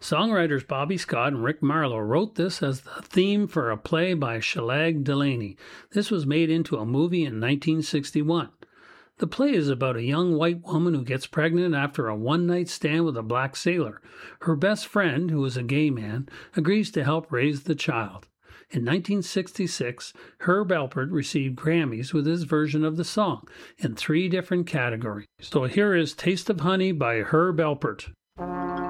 Songwriters Bobby Scott and Rick Marlowe wrote this as the theme for a play by Shalag Delaney. This was made into a movie in 1961. The play is about a young white woman who gets pregnant after a one-night stand with a black sailor. Her best friend, who is a gay man, agrees to help raise the child. In 1966, Herb Alpert received Grammys with his version of the song in 3 different categories. So here is Taste of Honey by Herb Alpert.